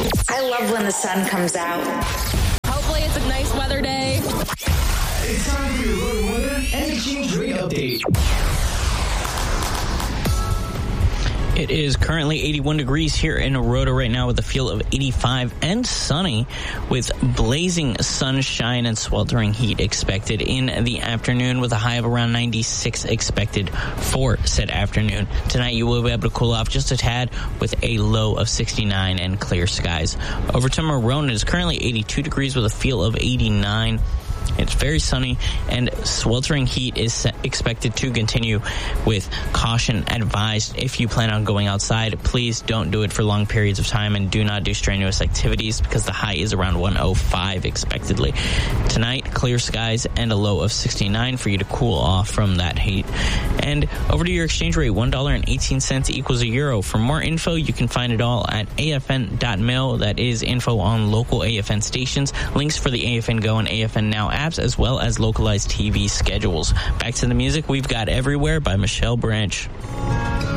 I love when the sun comes out. Hopefully it's a nice weather day. It's time for your road weather and exchange rate update. It is currently 81 degrees here in Aurora right now with a feel of 85 and sunny with blazing sunshine and sweltering heat expected in the afternoon with a high of around 96 expected for said afternoon. Tonight you will be able to cool off just a tad with a low of 69 and clear skies. Over to Marone, it is currently 82 degrees with a feel of 89. It's very sunny and sweltering heat is expected to continue with caution advised. If you plan on going outside, please don't do it for long periods of time and do not do strenuous activities because the high is around 105 expectedly. Tonight, clear skies and a low of 69 for you to cool off from that heat. And over to your exchange rate, $1.18 equals a euro. For more info, you can find it all at afn.mil. That is info on local AFN stations, links for the AFN Go and AFN Now apps, as well as localized TV schedules. Back to the music, we've got Everywhere by Michelle Branch.